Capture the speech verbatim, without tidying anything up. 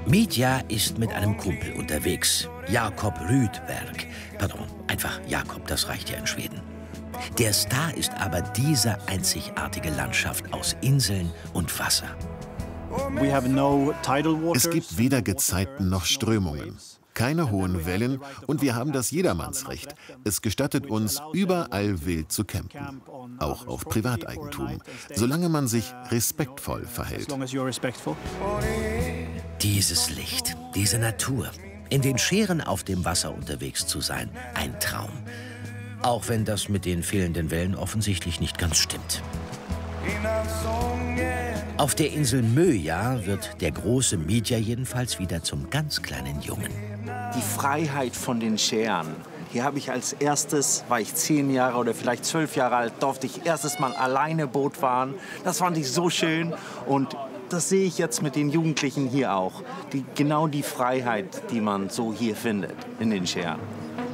Mitja ist mit einem Kumpel unterwegs, Jakob Rydberg. Pardon, einfach Jakob, das reicht ja in Schweden. Der Star ist aber diese einzigartige Landschaft aus Inseln und Wasser. Es gibt weder Gezeiten noch Strömungen, keine hohen Wellen und wir haben das Jedermannsrecht. Es gestattet uns, überall wild zu campen, auch auf Privateigentum, solange man sich respektvoll verhält. Dieses Licht, diese Natur, in den Schären auf dem Wasser unterwegs zu sein, ein Traum. Auch wenn das mit den fehlenden Wellen offensichtlich nicht ganz stimmt. Auf der Insel Möja wird der große Mitja jedenfalls wieder zum ganz kleinen Jungen. Die Freiheit von den Schären. Hier habe ich als erstes, war ich zehn Jahre oder vielleicht zwölf Jahre alt, durfte ich erstes Mal alleine Boot fahren. Das fand ich so schön und das sehe ich jetzt mit den Jugendlichen hier auch. Die, genau die Freiheit, die man so hier findet in den Schären.